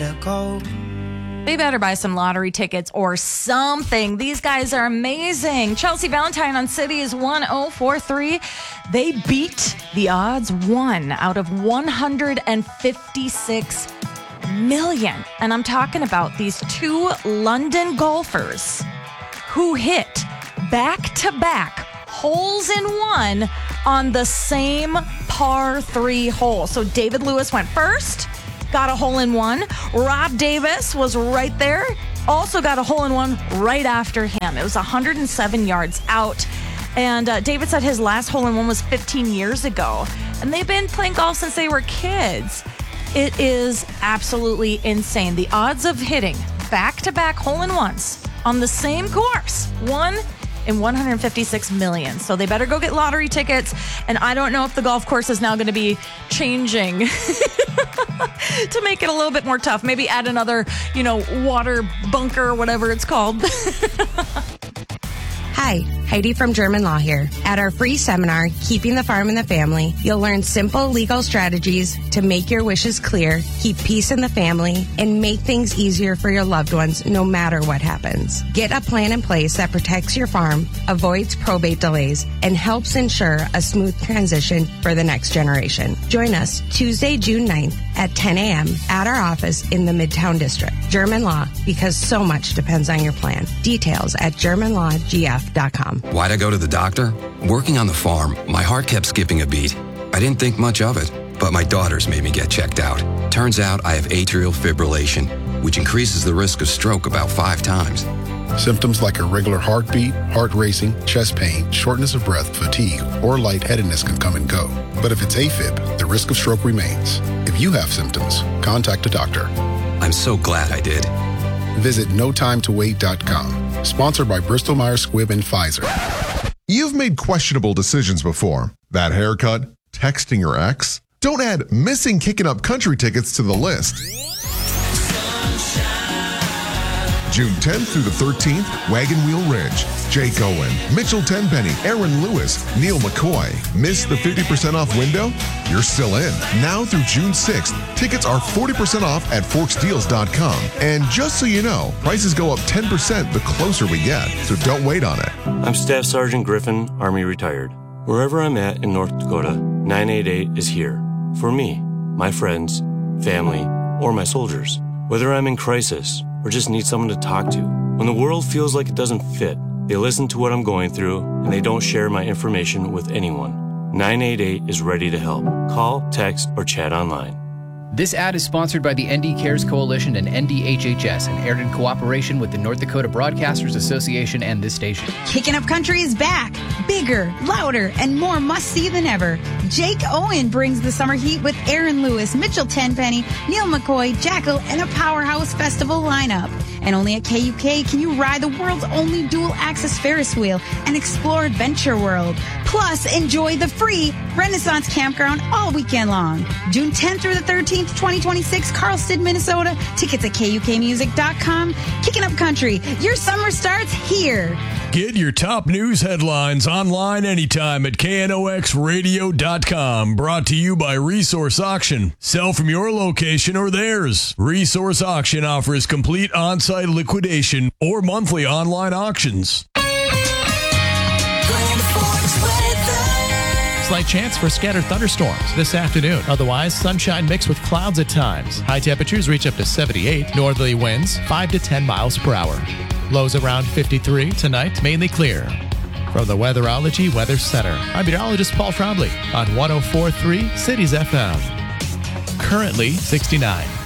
let go. They better buy some lottery tickets or something. These guys are amazing. Chelsea Valentine on Cities 1043. They beat the odds 1 out of 156 million. And I'm talking about these 2 London golfers who hit back-to-back holes in one on the same par 3 hole. So David Lewis went first, got a hole in one. Rob Davis was right there, also got a hole in one right after him. It was 107 yards out. And David said his last hole in one was 15 years ago. And they've been playing golf since they were kids. It is absolutely insane. The odds of hitting back-to-back hole in ones on the same course, 1 in 156 million. So they better go get lottery tickets. And I don't know if the golf course is now going to be changing to make it a little bit more tough. Maybe add another, water bunker or whatever it's called. Hi, Heidi from German Law here. At our free seminar, Keeping the Farm in the Family, you'll learn simple legal strategies to make your wishes clear, keep peace in the family, and make things easier for your loved ones no matter what happens. Get a plan in place that protects your farm, avoids probate delays, and helps ensure a smooth transition for the next generation. Join us Tuesday, June 9th at 10 a.m. at our office in the Midtown District. German Law, because so much depends on your plan. Details at GermanLawGF.com. Why'd I go to the doctor? Working on the farm, my heart kept skipping a beat. I didn't think much of it, but my daughters made me get checked out. Turns out I have atrial fibrillation, which increases the risk of stroke about 5 times. Symptoms like irregular heartbeat, heart racing, chest pain, shortness of breath, fatigue, or lightheadedness can come and go. But if it's AFib, the risk of stroke remains. If you have symptoms, contact a doctor. I'm so glad I did. Visit notimetowait.com. Sponsored by Bristol Myers Squibb and Pfizer. You've made questionable decisions before. That haircut, texting your ex. Don't add missing Kickin' Up Country tickets to the list. June 10th through the 13th, Wagon Wheel Ridge. Jake Owen, Mitchell Tenpenny, Aaron Lewis, Neil McCoy. Miss the 50% off window? You're still in. Now through June 6th, tickets are 40% off at forksdeals.com. And just so you know, prices go up 10% the closer we get, so don't wait on it. I'm Staff Sergeant Griffin, Army retired. Wherever I'm at in North Dakota, 988 is here. For me, my friends, family, or my soldiers. Whether I'm in crisis or just need someone to talk to. When the world feels like it doesn't fit, they listen to what I'm going through and they don't share my information with anyone. 988 is ready to help. Call, text, or chat online. This ad is sponsored by the ND Cares Coalition and NDHHS and aired in cooperation with the North Dakota Broadcasters Association and this station. Kickin' Up Country is back. Bigger, louder, and more must-see than ever. Jake Owen brings the summer heat with Aaron Lewis, Mitchell Tenpenny, Neil McCoy, Jackal, and a powerhouse festival lineup. And only at KUK can you ride the world's only dual-access Ferris wheel and explore Adventure World. Plus, enjoy the free Renaissance Campground all weekend long. June 10th through the 13th, 2026, Carlston, Minnesota. Tickets at KUKmusic.com. Kicking Up Country. Your summer starts here. Get your top news headlines online anytime at KNOXradio.com. Brought to you by Resource Auction. Sell from your location or theirs. Resource Auction offers complete on-site liquidation or monthly online auctions. Slight chance for scattered thunderstorms this afternoon. Otherwise, sunshine mixed with clouds at times. High temperatures reach up to 78. Northerly winds 5 to 10 miles per hour. Lows around 53 tonight, mainly clear. From the Weatherology Weather Center, I'm meteorologist Paul Trombley on 104.3 Cities FM. Currently 69.